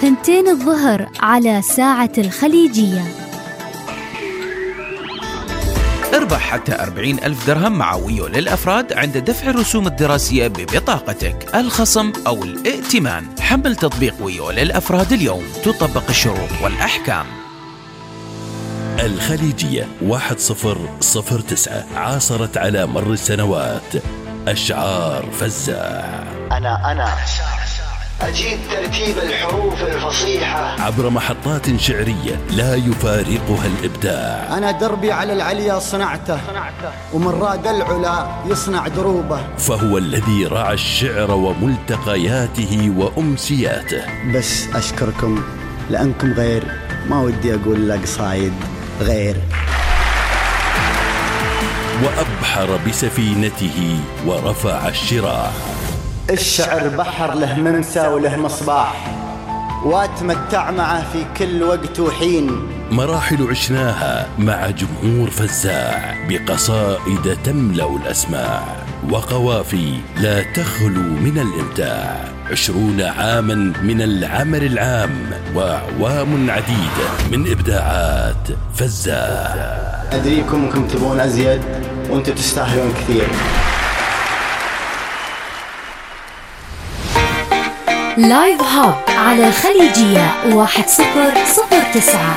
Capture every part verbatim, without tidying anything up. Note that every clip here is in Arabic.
ثنتين الظهر على ساعة الخليجية. اربح حتى أربعين ألف درهم مع ويو للأفراد عند دفع الرسوم الدراسية ببطاقتك، الخصم أو الائتمان. حمل تطبيق ويو للأفراد اليوم، تطبق الشروط والأحكام. الخليجية واحد صفر صفر تسعة عاصرت على مر السنوات أشعار فزاع. أنا أنا أجيد ترتيب الحروف الفصيحة عبر محطات شعرية لا يفارقها الإبداع. أنا دربي على العليا صنعته ومن راد العلا يصنع دروبه. فهو الذي رعى الشعر وملتقياته وأمسياته. بس أشكركم لأنكم غير، ما ودي أقول لك صايد غير. وأبحر بسفينته ورفع الشراع. الشعر بحر له ممسى وله مصباح، واتمتع معه في كل وقت وحين. مراحل عشناها مع جمهور فزاع بقصائد تملأ الأسماع، وقوافي لا تخلو من الإمتاع. عشرون عاما من العمل العام وأعوام عديدة من إبداعات فزاع. أدريكم أنكم تبون أزيد وأنتم تستاهلون كثير. لايف هاب على الخليجية واحد صفر صفر تسعة.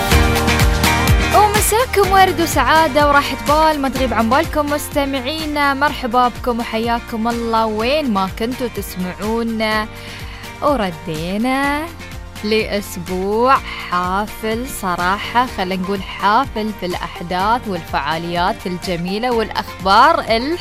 ومساكم ورد وسعادة وراحة بال، ما تغيب عن بالكم مستمعينا. مرحبا بكم وحياكم الله وين ما كنتوا تسمعونا. وردينا لأسبوع حافل صراحة، خلينا نقول حافل في الأحداث والفعاليات الجميلة والأخبار الحلوة.